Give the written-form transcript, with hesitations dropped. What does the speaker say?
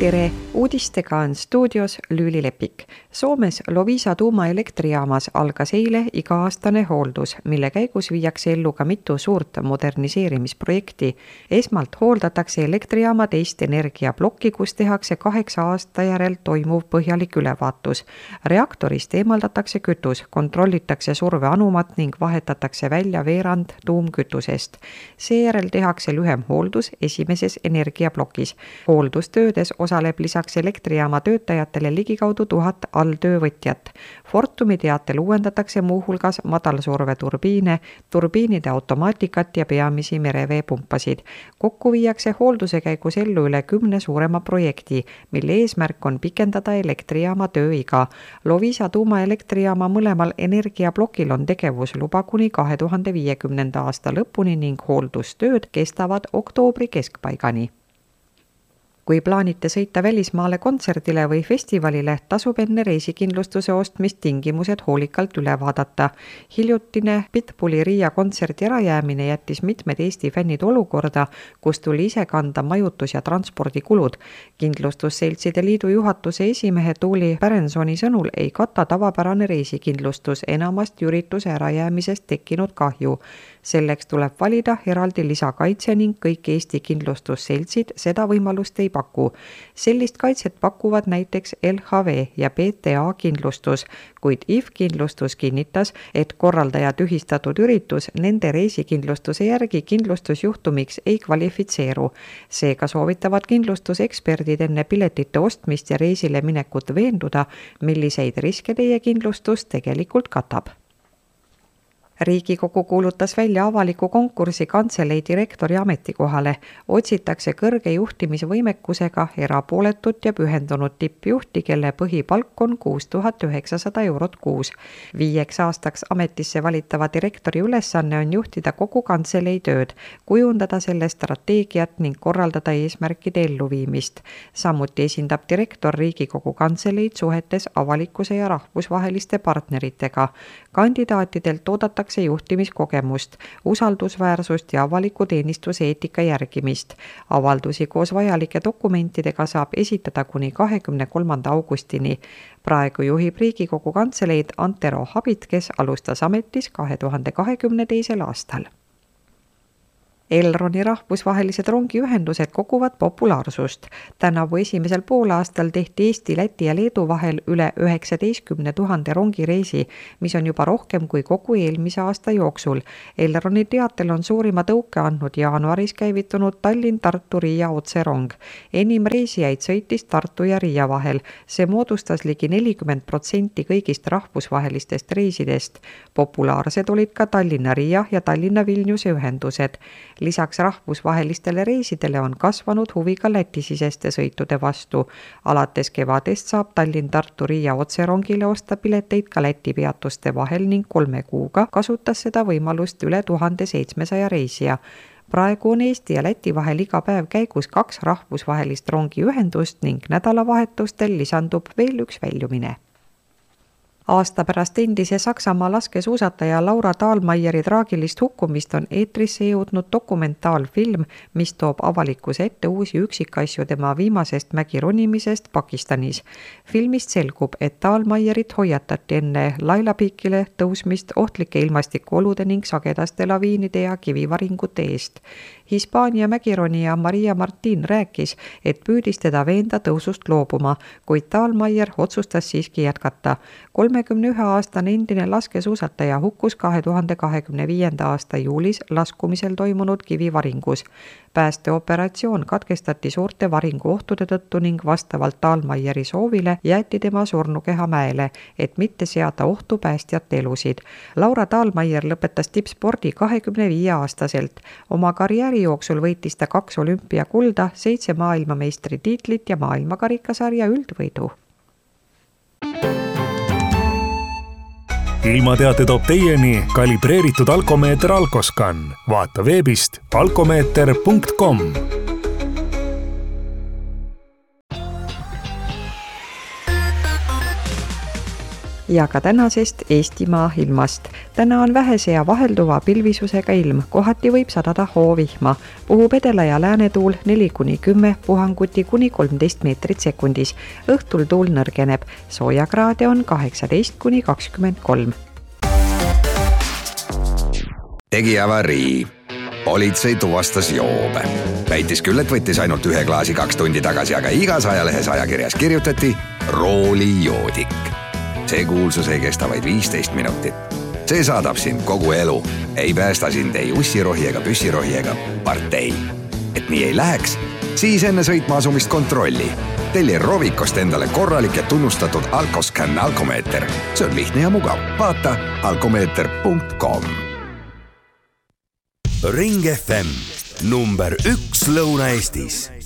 Tere! Uudistega on stuudios Lüüli Lepik. Soomes Loviisa tuumaelektrijaamas algas eile iga-aastane hooldus, mille käigus viiakse ellu ka mitu suurt moderniseerimisprojekti. Esmalt hooldatakse elektrijaama teist energiablokki, kus tehakse 8 aasta järel toimuv põhjalik ülevaatus. Reaktorist eemaldatakse kütus, kontrollitakse surveanumat ning vahetatakse välja veerand tuumkütusest. Seejärel tehakse lühem hooldus esimeses energiablokis. Hooldustöödes osaleb lisaks elektrijaama töötajatele ligikaudu 1000 alltöövõtjat. Fortumi teatel uuendatakse muuhulgas madalsurveturbiine, turbiinide automaatikat ja peamisi mereveepumpasid. Kokku viiakse hoolduse käigus ellu üle 10 suurema projekti, mille eesmärk on pikendada elektrijaama tööiga. Loviisa tuumaelektrijaama mõlemal energiablokil on tegevusluba kuni 2050. aasta lõpuni ning hooldustööd kestavad oktoobri keskpaigani. Kui plaanite sõita välismaale kontserdile või festivalile, tasub enne reisikindlustuse ostmist tingimused hoolikalt üle vaadata. Hiljutine Pitbulli Riia kontserdi ärajäämine jättis mitmed Eesti fännid olukorda, kus tuli ise kanda majutus- ja transpordikulud. Kindlustusseltside liidu juhatuse esimehe Tuuli Pärensoni sõnul ei kata tavapärane reisikindlustus enamast ürituse ärajäämisest tekkinud kahju. Selleks tuleb valida eraldi lisakaitse ning kõik Eesti kindlustusseltsid seda võimalust ei paku. Sellist kaitset pakuvad näiteks LHV ja PTA kindlustus, kuid IF kindlustus kinnitas, et korraldaja tühistatud üritus nende reisikindlustuse järgi kindlustusjuhtumiks ei kvalifitseeru. Seega soovitavad kindlustuseksperdid enne piletite ostmist ja reisile minekut veenduda, milliseid riske teie kindlustus tegelikult katab. Riigikogu kuulutas välja avaliku konkursi kantselei direktori ametikohale. Otsitakse kõrge juhtimisvõimekusega erapooletut ja pühendunud tippjuhti, kelle põhipalk on 6900 eurot kuus. 5 aastaks ametisse valitava direktori ülesanne on juhtida kogu kantselei tööd, kujundada selle strateegiat ning korraldada eesmärkide elluviimist. Samuti esindab direktor Riigikogu kantseleid suhetes avalikkuse ja rahvusvaheliste partneritega. Kandidaatidelt oodatakse juhtimiskogemust, usaldusväärsust ja avaliku teenistuse eetika järgimist. Avaldusi koos vajalike dokumentidega saab esitada kuni 23. augustini. Praegu juhib Riigikogu kantseleid Antero Habit, kes alustas ametis 2022. aastal. Elroni rahvusvahelised rongiühendused koguvad populaarsust. Tänavu esimesel poolaastal tehti Eesti, Läti ja Leedu vahel üle 19 000 rongireisi, mis on juba rohkem kui kogu eelmise aasta jooksul. Elroni teatel on suurima tõuke andnud jaanuaris käivitunud Tallinn-Tartu-Riia otserong. Enim reisijaid sõitis Tartu ja Riia vahel. See moodustas ligi 40% kõigist rahvusvahelistest reisidest. Populaarsed olid ka Tallinna-Riia ja Tallinna-Vilniuse ühendused. Lisaks rahvusvahelistele reisidele on kasvanud huvi ka Läti-siseste sõitude vastu. Alates kevadest saab Tallinn-Tartu-Riia otserongile osta pileteid ka Läti peatuste vahel ning 3 kuuga kasutas seda võimalust üle 1700 reisija. Praegu on Eesti ja Läti vahel iga päev käigus 2 rahvusvahelist rongiühendust ning nädalavahetustel lisandub veel üks väljumine. Aasta pärast endise Saksamaa laskesuusataja Laura Dahlmeieri traagilist hukkumist on eetrisse jõudnud dokumentaalfilm, mis toob avalikkuse ette uusi üksikasju tema viimasest mägironimisest Pakistanis. Filmist selgub, et Dahlmeierit hoiatati enne Laila-Peakile tõusmist ohtlike ilmastikuolude ning sagedaste laviinide ja kivivaringute eest. Hispaania mägironija Maria Martin rääkis, et püüdis teda veenda tõusust loobuma, kuid Dahlmeier otsustas siiski jätkata. 31-aastane endine laskesuusataja hukkus 2025. aasta juulis laskumisel toimunud kivivaringus. Päästeoperatsioon katkestati suurte varinguohtude tõttu ning vastavalt Dahlmeieri soovile jäeti tema surnukeha mäele, et mitte seada ohtu päästjate elusid. Laura Dahlmeier lõpetas tippspordi 25-aastaselt. Oma karjääri jooksul võitis ta 2 olümpiakulda, 7 maailmameistritiitlit ja maailmakarikasarja üldvõidu. Ilmateate toob teieni kalibreeritud alkomeeter Alkoscan. Vaata veebist alkomeeter.com. ja ka tänasest Eestimaa ilmast. Täna on vähese ja vahelduva pilvisusega ilm, kohati võib sadada hoovihma. Puhub edela- ja läänetuul 4-10, puhanguti kuni 13 meetrit sekundis. Õhtul tuul nõrgeneb, soojakraade on 18-23. Tegi avarii. Politsei tuvastas joobe. Väitis küll, et võttis ainult 1 klaasi 2 tundi tagasi, aga igas ajalehes ajakirjas kirjutati roolijoodik. See kuulsus ei kesta vaid 15 minutit. See saadab sind kogu elu. Ei päästa sind ei ussirohi ega püssirohi ega partei. Et nii ei läheks, siis enne sõitma asumist kontrolli. Telli Rovikost endale korralik ja tunnustatud Alkoscan alkomeeter. See on lihtne ja mugav. Vaata alkomeeter.com. Ring FM number 1 Lõuna-Eestis.